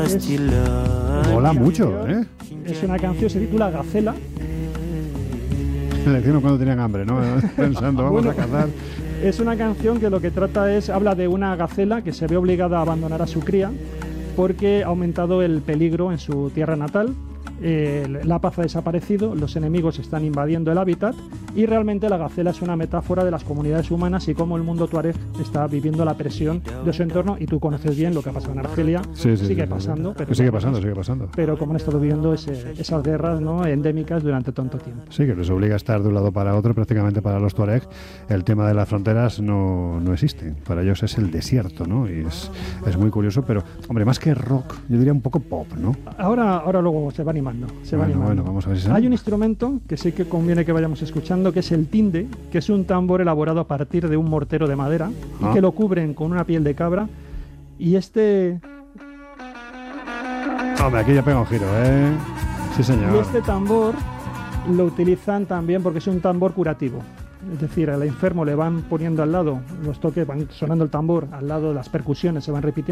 Mola mucho, ¿eh? Es una canción, se titula Gacela. Le decimos cuando tenían hambre, ¿no? Pensando, vamos a cazar. Es una canción que lo que trata es, habla de una gacela que se ve obligada a abandonar a su cría porque ha aumentado el peligro en su tierra natal. La paz ha desaparecido, los enemigos están invadiendo el hábitat y realmente la gacela es una metáfora de las comunidades humanas y cómo el mundo tuareg está viviendo la presión de su entorno. Y tú conoces bien lo que ha pasado en Argelia. Sigue pasando. Pero sigue pasando. Pero como han estado viviendo esas guerras, ¿no?, endémicas durante tanto tiempo. Sí, que les obliga a estar de un lado para otro. Prácticamente para los tuareg el tema de las fronteras no existe. Para ellos es el desierto, ¿no? Y es muy curioso, pero, hombre, más que rock, yo diría un poco pop, ¿no? Ahora luego se va animando. Bueno, vamos a ver si Hay un instrumento que sí que conviene que vayamos escuchando, que es el tinde, que es un tambor elaborado a partir de un mortero de madera y que lo cubren con una piel de cabra. Y Hombre, aquí ya pega un giro, ¿eh? Sí, señor. Y este tambor lo utilizan también porque es un tambor curativo. Es decir, al enfermo le van poniendo al lado los toques, van sonando el tambor al lado, las percusiones se van repitiendo.